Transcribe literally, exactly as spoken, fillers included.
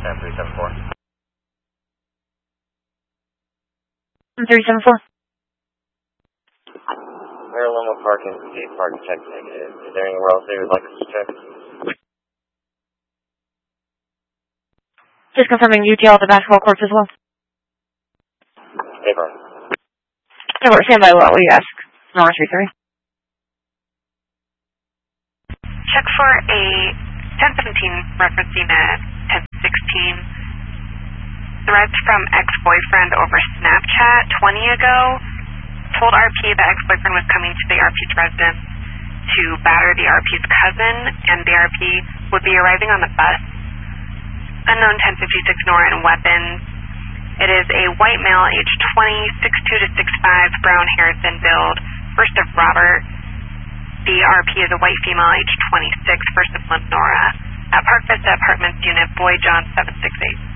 contact three seven four. three seven four. Maryland parking, gate parking check negative. Is there anywhere else they would like us to check? Just confirming U T L at the basketball courts as well. Hey, Brian. Yeah, we're stand by what we ask. Nora three three. Check for a ten seventeen referencing a ten sixteen. Threats from ex-boyfriend over Snapchat twenty ago. Told R P the ex-boyfriend was coming to the R P's residence to batter the R P's cousin, and the R P would be arriving on the bus. Unknown ten fifty-six Nora and weapons. It is a white male, age twenty, six two to six five, brown hair, thin build, first of Robert. The R P is a white female, age twenty-six, first of Lenora. At Park Vista Apartments Unit, Boy John seven six eight.